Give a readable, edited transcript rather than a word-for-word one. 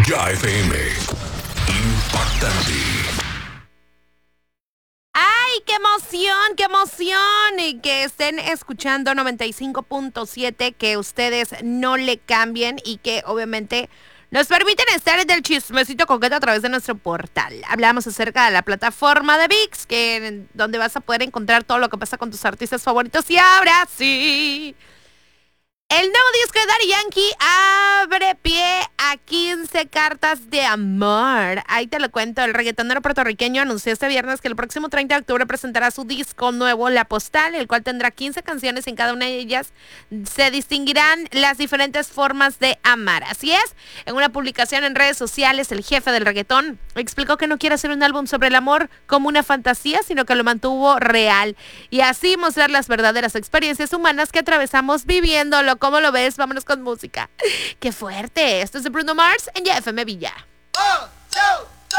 Ya FM. Impactante. ¡Ay, qué emoción, qué emoción! Y que estén escuchando 95.7, que ustedes no le cambien y que obviamente nos permiten estar en el chismecito coqueto a través de nuestro portal. Hablamos acerca de la plataforma de VIX, donde vas a poder encontrar todo lo que pasa con tus artistas favoritos. Y ahora sí, el nuevo disco de Daddy Yankee abre pie a 15 cartas de amor. Ahí te lo cuento. El reggaetonero puertorriqueño anunció este viernes que el próximo 30 de octubre presentará su disco nuevo, La Postal, el cual tendrá 15 canciones. En cada una de ellas se distinguirán las diferentes formas de amar. Así es, en una publicación en redes sociales, el jefe del reggaetón explicó que no quiere hacer un álbum sobre el amor como una fantasía, sino que lo mantuvo real. Y así mostrar las verdaderas experiencias humanas que atravesamos viviéndolo. ¿Cómo lo ves? Vámonos con música. ¡Qué fuerte! Esto es de Bruno Mars en Ya FM Villa.